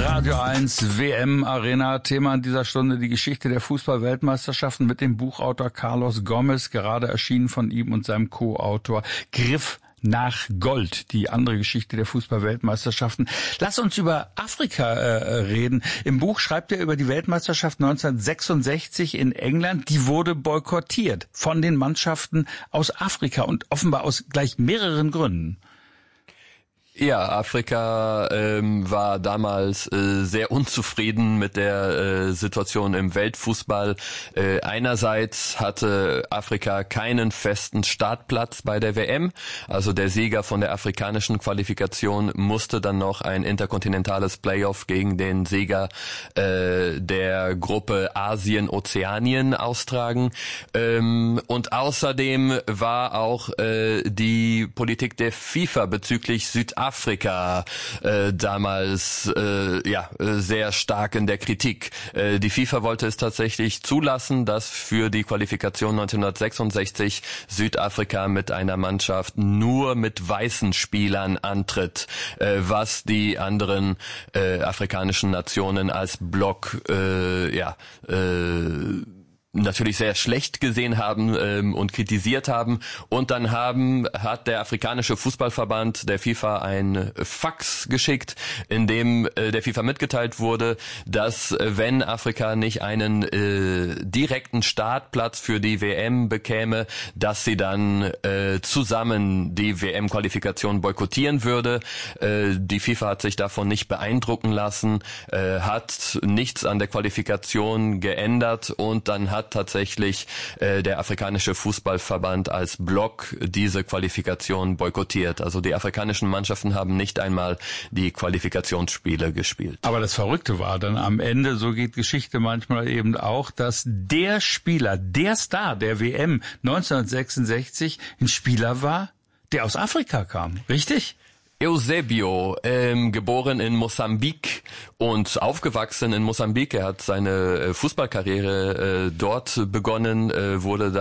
Radio 1 WM Arena. Thema an dieser Stunde die Geschichte der Fußball-Weltmeisterschaften mit dem Buchautor Carlos Gomez, gerade erschienen von ihm und seinem Co-Autor Griff nach Gold, die andere Geschichte der Fußball-Weltmeisterschaften. Lass uns über Afrika reden. Im Buch schreibt er über die Weltmeisterschaft 1966 in England. Die wurde boykottiert von den Mannschaften aus Afrika und offenbar aus gleich mehreren Gründen. Ja, Afrika war damals sehr unzufrieden mit der Situation im Weltfußball. Einerseits hatte Afrika keinen festen Startplatz bei der WM. Also der Sieger von der afrikanischen Qualifikation musste dann noch ein interkontinentales Playoff gegen den Sieger der Gruppe Asien-Ozeanien austragen. Und außerdem war auch die Politik der FIFA bezüglich Südafrika damals sehr stark in der Kritik. Die FIFA wollte es tatsächlich zulassen, dass für die Qualifikation 1966 Südafrika mit einer Mannschaft nur mit weißen Spielern antritt, was die anderen afrikanischen Nationen als Block natürlich sehr schlecht gesehen haben und kritisiert haben. Und dann hat der afrikanische Fußballverband der FIFA ein Fax geschickt, in dem der FIFA mitgeteilt wurde, dass wenn Afrika nicht einen direkten Startplatz für die WM bekäme, dass sie dann zusammen die WM-Qualifikation boykottieren würde. Die FIFA hat sich davon nicht beeindrucken lassen, hat nichts an der Qualifikation geändert und dann hat tatsächlich der afrikanische Fußballverband als Block diese Qualifikation boykottiert. Also die afrikanischen Mannschaften haben nicht einmal die Qualifikationsspiele gespielt. Aber das Verrückte war dann am Ende, so geht Geschichte manchmal eben auch, dass der Spieler, der Star der WM 1966 ein Spieler war, der aus Afrika kam. Richtig? Eusebio, geboren in Mosambik und aufgewachsen in Mosambik. Er hat seine Fußballkarriere dort begonnen, wurde